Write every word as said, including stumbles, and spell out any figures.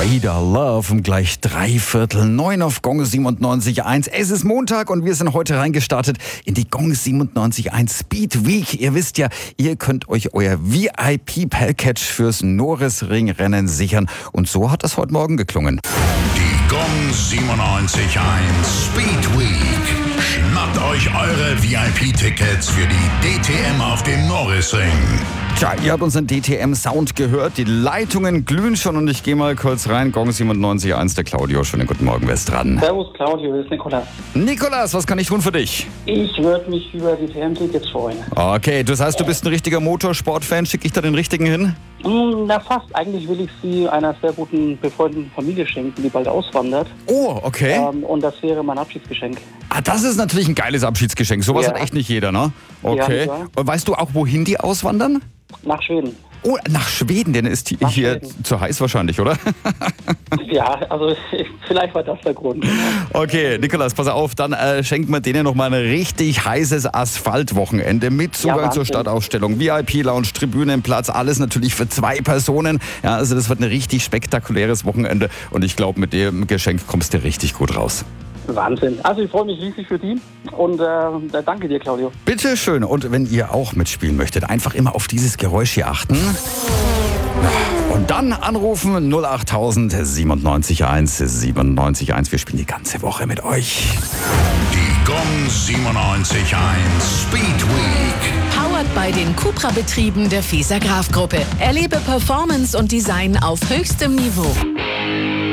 Radar Love um gleich drei Viertel neun auf Gong siebenundneunzig Komma eins. Es ist Montag und wir sind heute reingestartet in die Gong siebenundneunzig Komma eins Speed Week. Ihr wisst ja, ihr könnt euch euer V I P-Package fürs Norisring-Rennen sichern. Und so hat das heute Morgen geklungen. Die Gong siebenundneunzig Komma eins Speed Week. Schnappt euch eure V I P-Tickets für die D T M auf dem Norisring. Tja, ihr habt unseren D T M-Sound gehört. Die Leitungen glühen schon und ich gehe mal kurz rein. Gong siebenundneunzig Komma eins, der Claudio. Schönen guten Morgen, wer ist dran? Servus Claudio, hier ist Nikolas. Nikolas, was kann ich tun für dich? Ich würde mich über D T M-Tickets freuen. Okay, das heißt, du bist ein richtiger Motorsport-Fan. Schicke ich da den richtigen hin? Na fast. Eigentlich will ich sie einer sehr guten, befreundeten Familie schenken, die bald auswandert. Oh, okay. Ähm, und das wäre mein Abschiedsgeschenk. Ah, das ist natürlich ein geiles Abschiedsgeschenk. Sowas Ja. hat echt nicht jeder, ne? Okay. Ja, ja. Und weißt du auch, wohin die auswandern? Nach Schweden. Oh, nach Schweden, denn ist hier Nach Schweden. zu heiß wahrscheinlich, oder? Ja, also vielleicht war das der Grund. Okay, Nikolas, pass auf, dann äh, schenken wir denen noch mal ein richtig heißes Asphaltwochenende mit Zugang Ja, zur Wahnsinn. Stadtausstellung, V I P-Lounge, Tribünenplatz, alles natürlich für zwei Personen. Ja, also das wird ein richtig spektakuläres Wochenende und ich glaube, mit dem Geschenk kommst du richtig gut raus. Wahnsinn. Also ich freue mich riesig für die und äh, danke dir, Claudio. Bitte schön. Und wenn ihr auch mitspielen möchtet, einfach immer auf dieses Geräusch hier achten. Und dann anrufen null achttausend siebenundneunzig Komma eins siebenundneunzig Komma eins. Wir spielen die ganze Woche mit euch. Die Gong siebenundneunzig Komma eins Speed Week. Powered bei den Cupra-Betrieben der Fieser Graf Gruppe. Erlebe Performance und Design auf höchstem Niveau.